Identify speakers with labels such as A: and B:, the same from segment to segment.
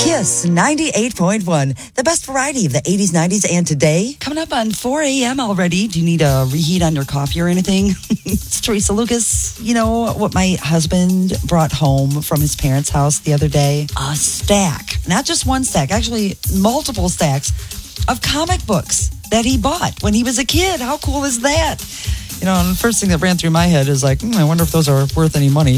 A: Kiss 98.1, the best variety of the 80s, 90s, and today.
B: Coming up on 4 a.m. already. Do you need a reheat on your coffee or anything? It's Teresa Lucas. You know what my husband brought home from his parents' house the other day? A stack. Not just one stack, actually multiple stacks of comic books that he bought when he was a kid. How cool is that? You know, and the first thing that ran through my head is like, I wonder if those are worth any money.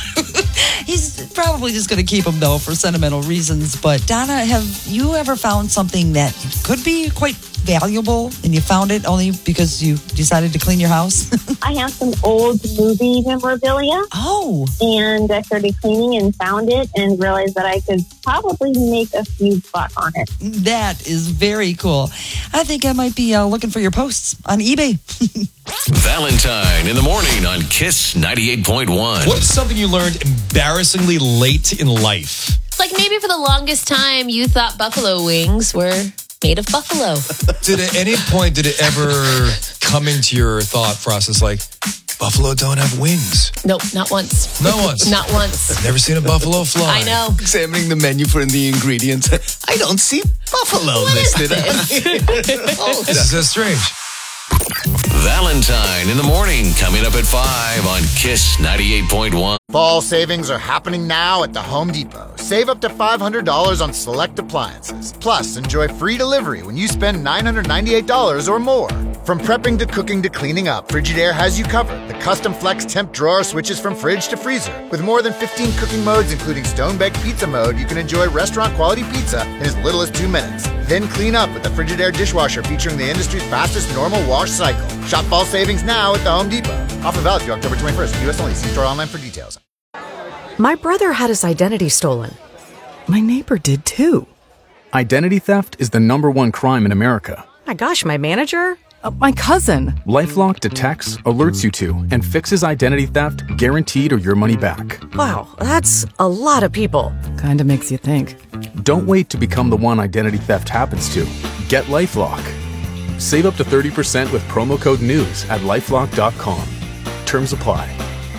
B: He's probably just going to keep them, though, for sentimental reasons. But, Donna, have you ever found something that could be quite valuable and you found it only because you decided to clean your house?
C: I have some old movie memorabilia.
B: Oh.
C: And I started cleaning and found it and realized that I could probably make a few bucks on it.
B: That is very cool. I think I might be looking for your posts on eBay.
D: Valentine in the morning on Kiss 98.1.
E: What's something you learned embarrassingly late in life?
F: Like maybe for the longest time you thought buffalo wings were made of buffalo.
E: At any point did it ever come into your thought process like, buffalo don't have wings?
F: Nope, not once.
E: Not once?
F: Not once.
E: I've never seen a buffalo fly.
F: I know.
G: Examining the menu for the ingredients. I don't see buffalo listed.
E: Oh, this is strange.
D: Valentine in the morning coming up at 5 on Kiss 98.1.
H: Fall savings are happening now at the Home Depot. Save up to $500 on select appliances. Plus, enjoy free delivery when you spend $998 or more. From prepping to cooking to cleaning up, Frigidaire has you covered. The custom flex temp drawer switches from fridge to freezer. With more than 15 cooking modes, including stone-baked pizza mode, you can enjoy restaurant-quality pizza in as little as 2 minutes. Then clean up with the Frigidaire dishwasher featuring the industry's fastest normal wash cycle. Shop fall savings now at the Home Depot. Offer valid through October 21st. U.S. only. See store online for details.
I: My brother had his identity stolen. My neighbor did too.
J: Identity theft is the #1 crime in America.
I: My gosh, my manager? My cousin.
J: LifeLock detects, alerts you to, and fixes identity theft guaranteed or your money back.
I: Wow, that's a lot of people.
B: Kind of makes you think.
J: Don't wait to become the one identity theft happens to. Get LifeLock. Save up to 30% with promo code NEWS at LifeLock.com. Terms apply.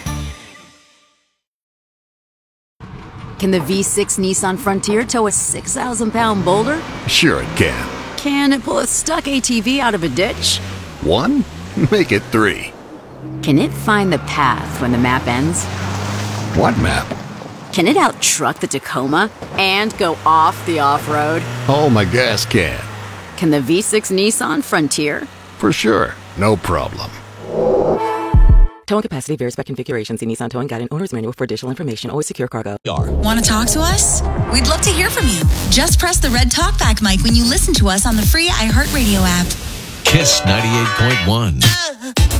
K: Can the V6 Nissan Frontier tow a 6,000-pound boulder?
G: Sure it can.
K: Can it pull a stuck ATV out of a ditch?
G: 1? Make it 3.
K: Can it find the path when the map ends?
G: What map?
K: Can it out-truck the Tacoma and go off the off-road?
G: Oh, my gas can.
K: Can the V6 Nissan Frontier?
G: For sure. No problem.
L: Towing capacity varies by configuration. See Nissan Towing Guide and Owner's Manual for additional information. Always secure cargo.
M: Want to talk to us? We'd love to hear from you. Just press the red talkback mic when you listen to us on the free iHeartRadio app.
D: Kiss 98.1.